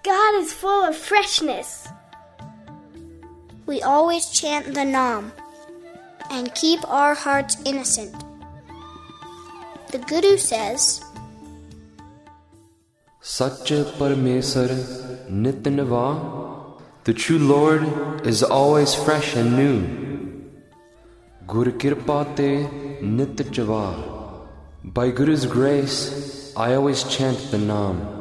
God is full of freshness. We always chant the Naam and keep our hearts innocent. The Guru says, Satya Paramesar Nit Nava. The true Lord is always fresh and new. Gur Kirpa Te Nit Java. By Guru's grace, I always chant the Naam.